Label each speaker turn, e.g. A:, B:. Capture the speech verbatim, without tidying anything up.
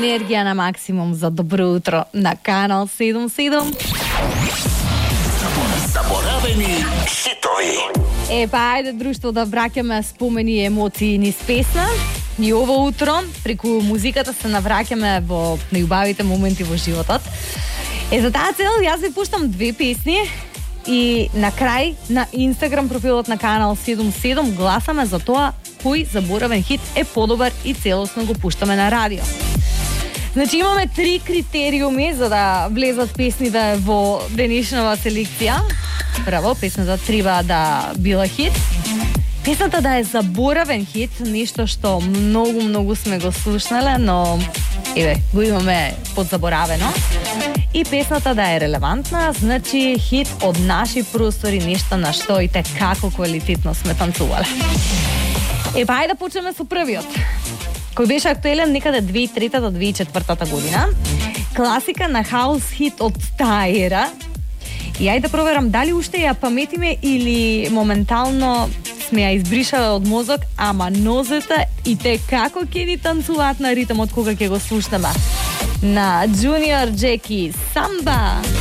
A: Енергија на максимум за добро утро на Канал седум седум.
B: Заборавени хитови.
A: Е, па ајде друштво да враќаме спомени и емоции низ песна. И ово утро, преку музиката се навраќаме во најубавите моменти во животот. Е, за таа цел јас ви пуштам две песни и на крај на Инстаграм профилот на Канал седум седум гласаме за тоа кој заборавен хит е подобар и целосно го пуштаме на радио. Значи имаме три критериуми за да влезат песните во денешнава селекција. Прво, песната треба да била хит. Песната да е заборавен хит, нешто што многу, многу сме го слушнале, но еве, го имаме подзаборавено. И песната да е релевантна, значи хит од наши простори, нешто на што и те како квалитетно сме танцувале. Е, па ајде да почнеме со првиот, кој беше актуелен некаде две илјади и трета до две илјади и четвртата година. Класика на хаус хит од таа ера. И ајде да проверам дали уште ја паметиме или моментално сме ја избришале од мозок, ама нозете и те како ќе ни танцуваат на ритмот кога ќе го слушнеме. На Junior Jackie Samba.